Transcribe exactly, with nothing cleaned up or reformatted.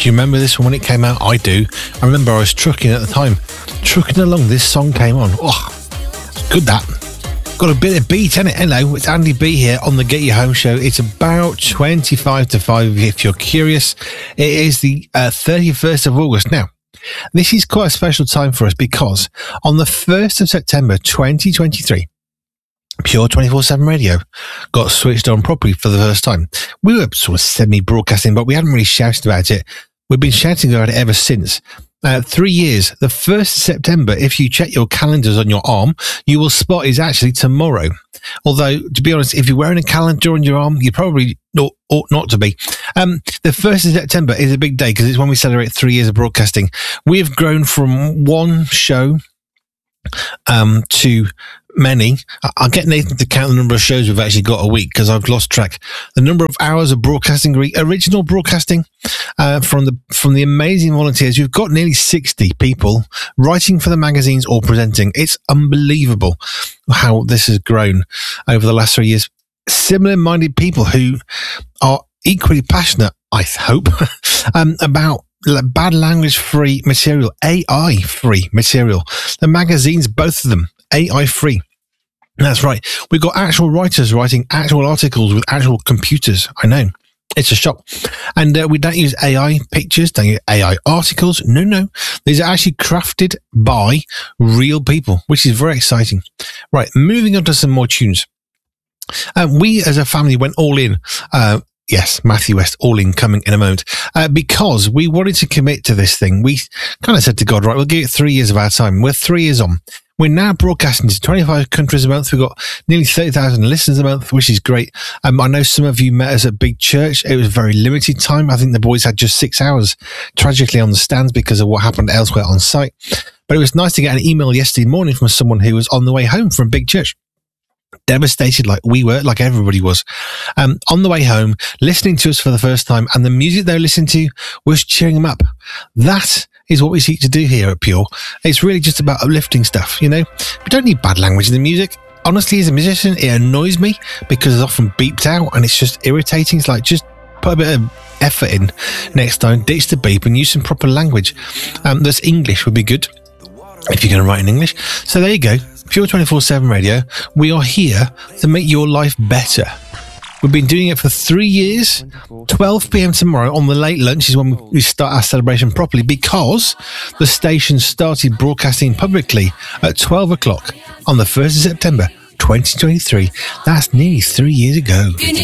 Do you remember this one when it came out? I do. I remember I was trucking at the time. Trucking along, this song came on. Oh, good that. Got a bit of beat in it. Hello, it's Andy B here on the Get You Home show. It's about twenty-five to five if you're curious. It is the uh, thirty-first of August. Now, this is quite a special time for us because on the first of September twenty twenty-three, Pure twenty-four seven Radio got switched on properly for the first time. We were sort of semi-broadcasting, but we hadn't really shouted about it. We've been shouting about it ever since. Uh, three years. The first of September, if you check your calendars on your arm, you will spot is actually tomorrow. Although, to be honest, if you're wearing a calendar on your arm, you probably ought, ought not to be. Um, the first of September is a big day because it's when we celebrate three years of broadcasting. We have grown from one show um, to many. I'll get Nathan to count the number of shows we've actually got a week because I've lost track. The number of hours of broadcasting, original broadcasting uh, from the from the amazing volunteers. We've got nearly sixty people writing for the magazines or presenting. It's unbelievable how this has grown over the last three years. Similar-minded people who are equally passionate, I hope, um, about bad language-free material, A I-free material. The magazines, both of them, A I-free. That's right. We've got actual writers writing actual articles with actual computers. I know. It's a shock. And uh, we don't use A I pictures, don't use A I articles. No, no. These are actually crafted by real people, which is very exciting. Right, moving on to some more tunes. Uh, we as a family went all in. Uh, Yes, Matthew West, all in, coming in a moment. Uh, because we wanted to commit to this thing. We kind of said to God, right, we'll give it three years of our time. We're three years on. We're now broadcasting to twenty-five countries a month. We've got nearly thirty thousand listeners a month, which is great. Um, I know some of you met us at Big Church. It was very limited time. I think the boys had just six hours, tragically, on the stands because of what happened elsewhere on site. But it was nice to get an email yesterday morning from someone who was on the way home from Big Church. Devastated like we were, like everybody was, um, on the way home, listening to us for the first time, and the music they were listening to was cheering them up. That is what we seek to do here at Pure. It's really just about uplifting stuff, you know? We don't need bad language in the music. Honestly, as a musician, it annoys me because it's often beeped out and it's just irritating. It's like, just put a bit of effort in next time, ditch the beep and use some proper language. Um, that's English would be good if you're going to write in English. So there you go. Pure twenty-four seven Radio. We are here to make your life better. We've been doing it for three years. twelve p.m. tomorrow on the late lunch is when we start our celebration properly because the station started broadcasting publicly at twelve o'clock on the first of September twenty twenty-three. That's nearly three years ago.